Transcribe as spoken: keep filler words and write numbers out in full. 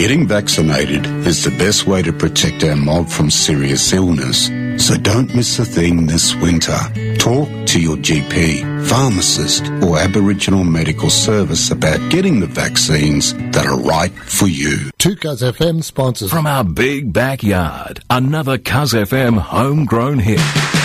Getting vaccinated is the best way to protect our mob from serious illness. So don't miss a thing this winter. Talk to your G P, pharmacist or Aboriginal medical service about getting the vaccines that are right for you. Two Cuz F M sponsors. From our big backyard, another Cuz F M homegrown hit.